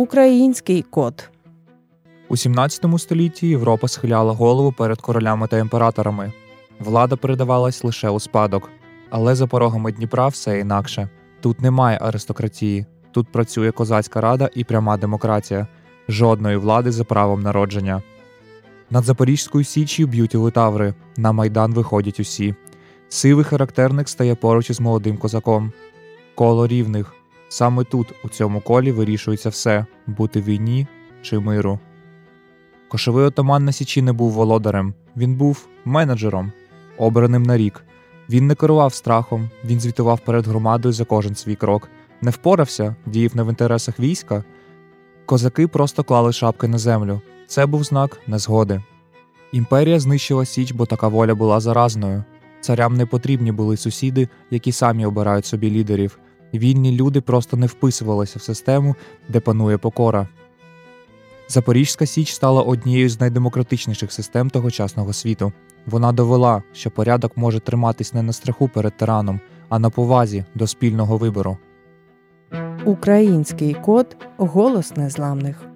Український код. У 17 столітті Європа схиляла голову перед королями та імператорами. Влада передавалась лише у спадок. Але за порогами Дніпра все інакше. Тут немає аристократії. Тут працює козацька рада і пряма демократія. Жодної влади за правом народження. Над Запорізькою Січчю б'ють литаври. На Майдан виходять усі. Сивий характерник стає поруч із молодим козаком. Коло рівних. Саме тут, у цьому колі, вирішується все – бути в війні чи миру. Кошовий отаман на Січі не був володарем. Він був менеджером, обраним на рік. Він не керував страхом, він звітував перед громадою за кожен свій крок. Не впорався, діяв не в інтересах війська. Козаки просто клали шапки на землю. Це був знак незгоди. Імперія знищила Січ, бо така воля була заразною. Царям не потрібні були сусіди, які самі обирають собі лідерів. Вільні люди просто не вписувалися в систему, де панує покора. Запорізька Січ стала однією з найдемократичніших систем тогочасного світу. Вона довела, що порядок може триматись не на страху перед тираном, а на повазі до спільного вибору. Український код – голос незламних.